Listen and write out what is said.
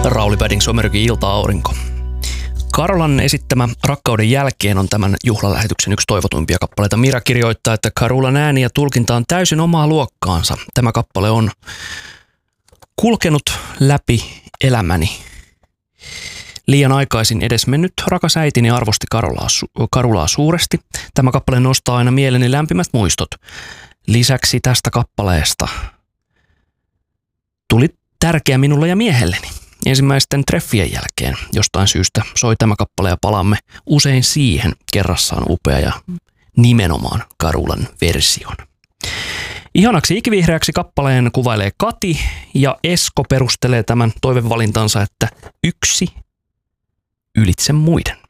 Rauli Paddings, Omerkin ilta-aurinko. Carolan esittämä Rakkauden jälkeen on tämän juhlalähetyksen yksi toivotuimpia kappaleita. Mira kirjoittaa, että Carolan ääni ja tulkinta on täysin omaa luokkaansa. Tämä kappale on kulkenut läpi elämäni. Liian aikaisin edesmennyt rakas äitini arvosti Carolaa suuresti. Tämä kappale nostaa aina mieleni lämpimät muistot. Lisäksi tästä kappaleesta tuli tärkeä minulle ja miehelleni. Ensimmäisten treffien jälkeen jostain syystä soi tämä kappale ja palaamme usein siihen. Kerrassaan upea ja nimenomaan Carolan version. Ihanaksi ikivihreäksi kappaleen kuvailee Kati ja Esko perustelee tämän toivevalintansa, että yksi ylitse muiden.